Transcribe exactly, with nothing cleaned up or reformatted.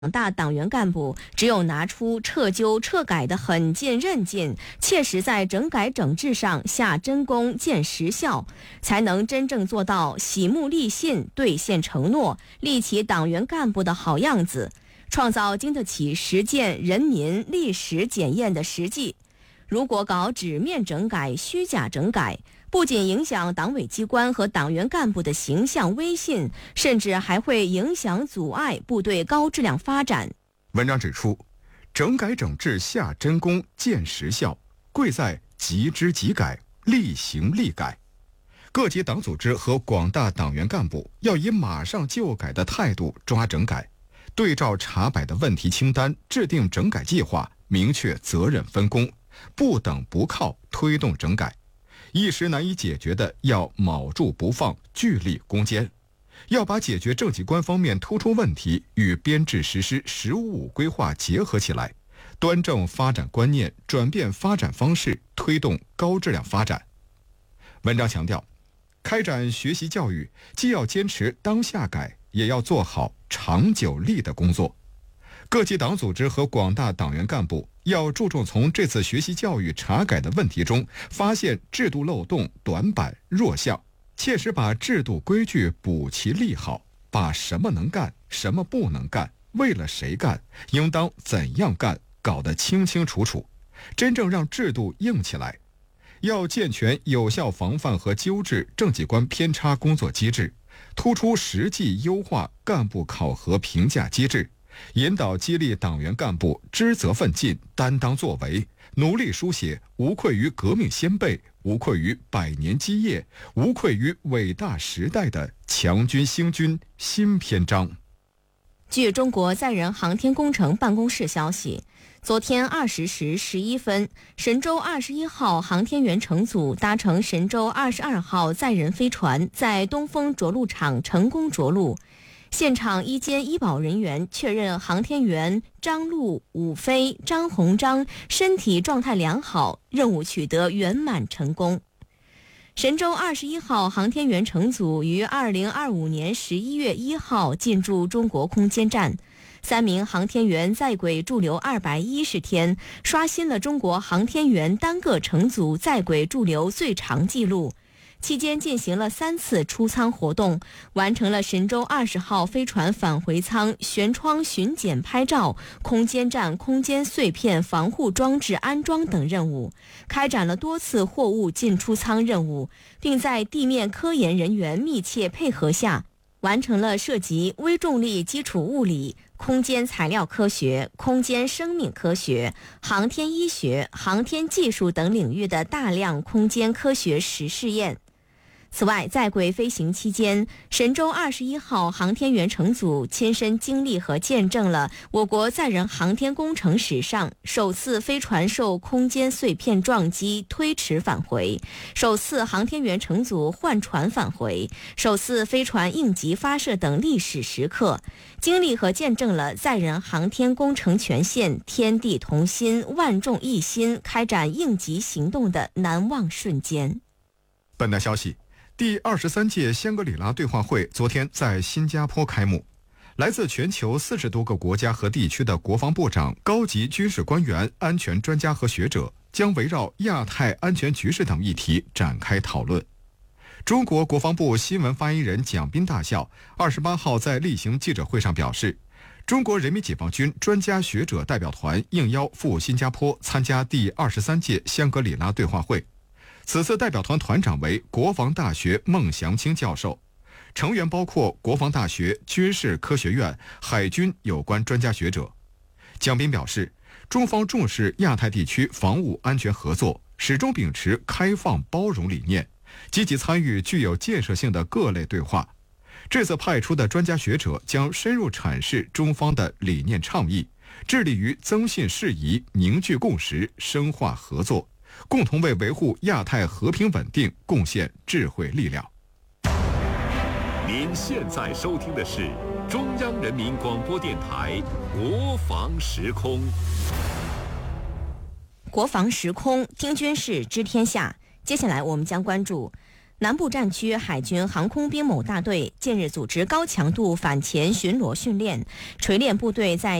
大党员干部只有拿出撤纠撤改的狠劲韧劲，切实在整改整治上下真功见实效，才能真正做到喜目立信，兑现承诺，立起党员干部的好样子，创造经得起实践人民历史检验的实际。如果搞纸面整改、虚假整改，不仅影响党委机关和党员干部的形象威信，甚至还会影响阻碍部队高质量发展。 文章指出，整改整治下真功见实效，贵在即知即改，立行立改。各级党组织和广大党员干部要以马上就改的态度抓整改，对照查摆的问题清单，制定整改计划，明确责任分工，不等不靠推动整改。一时难以解决的要卯住不放，聚力攻坚，要把解决政绩关方面突出问题与编制实施“十五五”规划结合起来，端正发展观念，转变发展方式，推动高质量发展。文章强调，开展学习教育既要坚持当下改，也要做好长久立的工作。各级党组织和广大党员干部要注重从这次学习教育查改的问题中发现制度漏洞、短板、弱项，切实把制度规矩补齐立好，把什么能干、什么不能干、为了谁干、应当怎样干搞得清清楚楚，真正让制度硬起来。要健全有效防范和纠治政绩关偏差工作机制，突出实际优化干部考核评价机制，引导激励党员干部知责奋进、担当作为，努力书写无愧于革命先辈、无愧于百年基业、无愧于伟大时代的强军兴军新篇章。 据中国载人航天工程办公室消息，昨天二十时十一分，神舟二十一号航天员乘组搭乘神舟二十二号载人飞船在东风着陆场成功着陆。现场医监医保人员确认，航天员张陆、武飞、张鸿章身体状态良好，任务取得圆满成功。神舟二十一号航天员乘组于二零二五年十一月一号进驻中国空间站，三名航天员在轨驻留二百一十天，刷新了中国航天员单个乘组在轨驻留最长纪录。期间进行了三次出舱活动，完成了神舟二十号飞船返回舱舷窗巡检拍照、空间站空间碎片防护装置安装等任务，开展了多次货物进出舱任务，并在地面科研人员密切配合下，完成了涉及微重力基础物理、空间材料科学、空间生命科学、航天医学、航天技术等领域的大量空间科学实试验。此外，在轨飞行期间，神舟二十一号航天员乘组亲身经历和见证了我国载人航天工程史上首次飞船受空间碎片撞击推迟返回，首次航天员乘组换船返回，首次飞船应急发射等历史时刻，经历和见证了载人航天工程全线天地同心、万众一心开展应急行动的难忘瞬间。 本台消息，第二十三届香格里拉对话会昨天在新加坡开幕，来自全球四十多个国家和地区的国防部长、高级军事官员、安全专家和学者将围绕亚太安全局势等议题展开讨论。中国国防部新闻发言人蒋斌大校二十八号在例行记者会上表示，中国人民解放军专家学者代表团应邀赴新加坡参加第二十三届香格里拉对话会。此次代表团团长为国防大学孟祥青教授，成员包括国防大学、军事科学院、海军有关专家学者。蒋斌表示，中方重视亚太地区防务安全合作，始终秉持开放包容理念，积极参与具有建设性的各类对话。这次派出的专家学者将深入阐释中方的理念倡议，致力于增信事宜、凝聚共识、深化合作，共同为维护亚太和平稳定贡献智慧力量。 您现在收听的是中央人民广播电台国防时空。 国防时空，听军事知天下。接下来我们将关注南部战区海军航空兵某大队近日组织高强度反潜巡逻训练，锤炼部队在